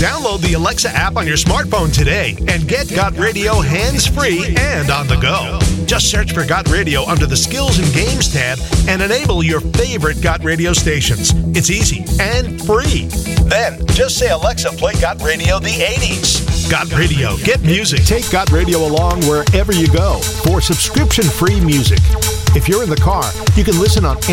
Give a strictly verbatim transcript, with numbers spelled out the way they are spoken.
Download the Alexa app on your smartphone today and get Got Radio hands-free and on the go. Just search for Got Radio under the Skills and Games tab and enable your favorite Got Radio stations. It's easy and free. Then just say, Alexa, play Got Radio the eighties. Got Radio. Get music. Take Got Radio along wherever you go for subscription-free music. If you're in the car, you can listen on